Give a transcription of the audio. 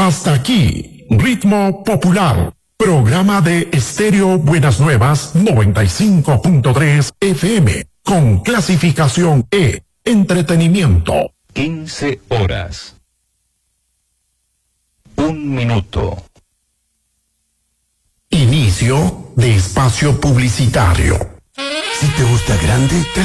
Hasta aquí, Ritmo Popular, programa de Estéreo Buenas Nuevas 95.3 FM, con clasificación E, entretenimiento. 15 horas. 1 minuto. Inicio de espacio publicitario. Si te gusta grande,